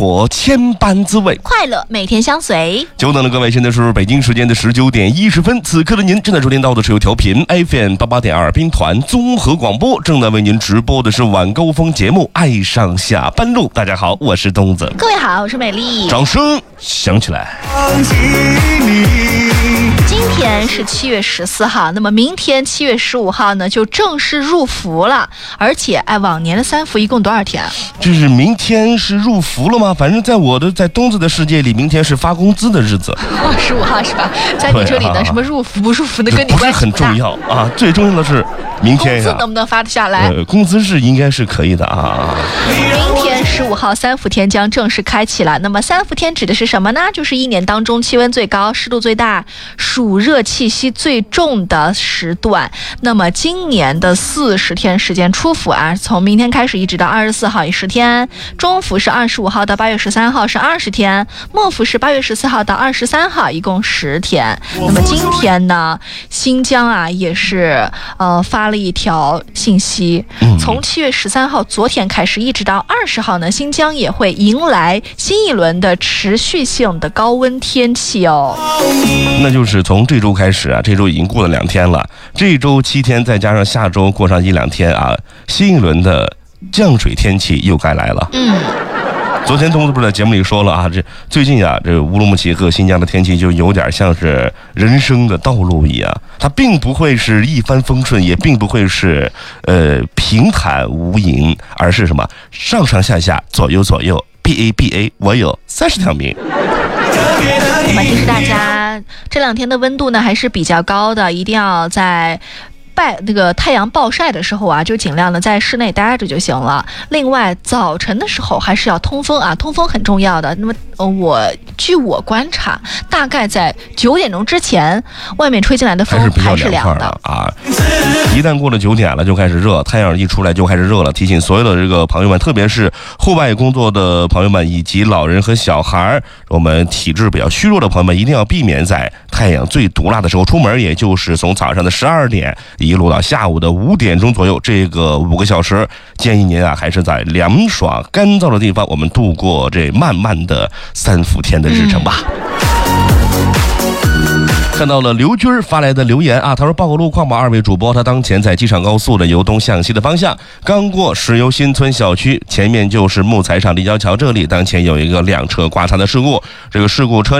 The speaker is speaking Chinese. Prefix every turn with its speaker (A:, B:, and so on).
A: 活千般滋味，
B: 快乐每天相随。
A: 久等了各位，现在是北京时间的19:10，此刻的您正在收听到的是由调频 FM88.2兵团综合广播正在为您直播的是晚高峰节目《爱上下班路》。大家好，我是东子。
B: 各位好，我是美丽。
A: 掌声响起来。
B: 今天是7月14号，那么明天7月15号呢，就正式入伏了。而且，往年的3伏一共多少天？
A: 这是明天是入伏了吗？反正在东子的世界里，明天是发工资的日子。
B: 15号是吧？在你这里呢，什么入伏不入伏的，跟你关系
A: 不是很重要啊。最重要的是明天呀，
B: 工资能不能发得下来？
A: 工资是应该是可以的啊。
B: 明天15号3伏天将正式开启了。那么3伏天指的是什么呢？就是一年当中气温最高、湿度最大、暑热气息最重的时段。那么今年的40天时间，初伏啊，从明天开始一直到24号10天，中伏是25号到8月13号是20天，末伏是8月14号到23号，一共10天。那么今天呢，新疆啊也是发了一条信息，从7月13号昨天开始一直到20号呢，新疆也会迎来新一轮的持续性的高温天气哦。
A: 那就是从这周开始啊，这周已经过了2天了，这周7天再加上下周过上1-2天啊，新一轮的降水天气又该来了。昨天东子不是在节目里说了啊，这最近啊，这乌鲁木齐和新疆的天气就有点像是人生的道路一样，它并不会是一帆风顺，也并不会是平坦无垠，而是什么上上下下左右左右 BA， 我有30条命。
B: 那么提示大家，这2天的温度呢还是比较高的，一定要在那个太阳暴晒的时候啊，就尽量的在室内待着就行了。另外，早晨的时候还是要通风啊，通风很重要的。那么据我观察，大概在9点钟之前，外面吹进来的风还是凉的
A: 啊。一旦过了9点了，就开始热，太阳一出来就开始热了。提醒所有的这个朋友们，特别是户外工作的朋友们，以及老人和小孩，我们体质比较虚弱的朋友们，一定要避免在太阳最毒辣的时候出门，也就是从早上的12点一路到下午的5点钟左右，这个5个小时，建议您啊还是在凉爽干燥的地方，我们度过这漫漫的3伏天的日程吧。看到了刘军发来的留言啊，他说：报告路况吧，2位主播，他当前在机场高速的由东向西的方向，刚过石油新村小区，前面就是木材厂立交桥，这里当前有一个2车刮擦的事故，这个事故车